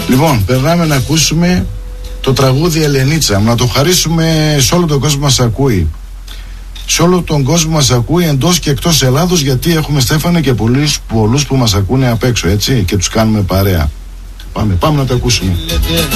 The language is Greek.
Λοιπόν, περνάμε να ακούσουμε το τραγούδι Ελενίτσα. Να το χαρίσουμε σε όλο τον κόσμο μας ακούει. Σε όλο τον κόσμο μας ακούει εντός και εκτός Ελλάδος, γιατί έχουμε, Στέφανε, και πολλούς που μας ακούνε απ' έξω, έτσι, και τους κάνουμε παρέα. Πάμε να το ακούσουμε.